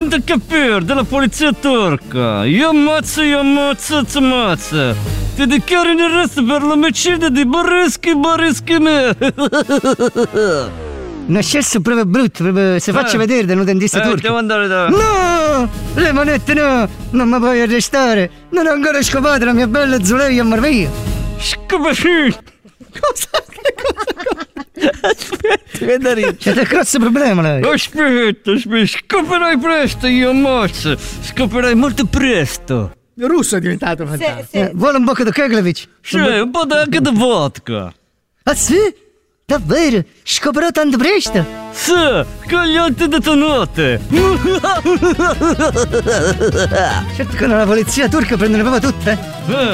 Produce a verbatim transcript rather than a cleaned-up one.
a capire della polizia turca. Io ammazzo, io ammazzo, ti ammazzo. Ti dichiaro in arresto per l'omicidio di Borischi Borischi me. Una scelta proprio brutta, proprio se faccio Eh. vedere da un dentista Eh, turco. devo andare da... No! Le manette no! Non mi puoi arrestare! Non ho ancora scopato la mia bella Zuleia a Marvia! Scapacino. Cosa? Che cosa? Aspetta, che da ridere. C'è del grosso problema lei! Aspetta, aspetta, scoperai presto, io ammazzo. Scoperai molto presto. Russo è diventato fantastico. Eh, vuole un po' di Keglevic? Sì, un po' anche di vodka. Ah sì? Davvero? Scoprirò tanto presto? Sì, con gli antidetonati. Certo che la polizia turca prende proprio tutte! Eh.